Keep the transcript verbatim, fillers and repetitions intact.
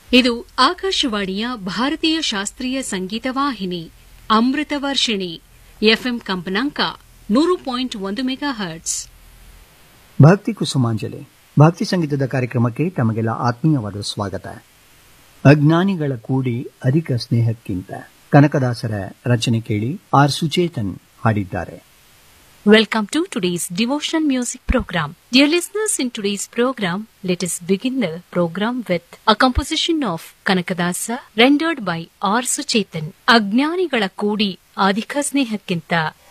ಇದು ಆಕಾಶವಾಣಿಯ ಭಾರತೀಯ ಶಾಸ್ತ್ರೀಯ ಸಂಗೀತ ವಾಹಿನಿ ಅಮೃತ ವರ್ಷಿಣಿ ಎಫ್ಎಂ ಕಂಪನಾಂಕ ನೂರು ಪಾಯಿಂಟ್ ಒಂದು ಮೆಗಾ ಹರ್ಟ್ಸ್. ಭಕ್ತಿ ಕುಸುಮಾಂಜಲಿ ಭಕ್ತಿ ಸಂಗೀತದ ಕಾರ್ಯಕ್ರಮಕ್ಕೆ ತಮಗೆಲ್ಲ ಆತ್ಮೀಯವಾದ ಸ್ವಾಗತ. ಅಜ್ಞಾನಿಗಳ ಕೂಡಿ ಅಧಿಕ ಸ್ನೇಹಕ್ಕಿಂತ ಕನಕದಾಸರ ರಚನೆ ಕೇಳಿ. ಆರ್ ಸುಚೇತನ್ ಹಾಡಿದ್ದಾರೆ. Welcome to today's devotional music program. Dear listeners, in today's program, let us begin the program with a composition of Kanakadasa rendered by R. Suchetan. Ajnanigala Koodi Adhika Snehakkinta.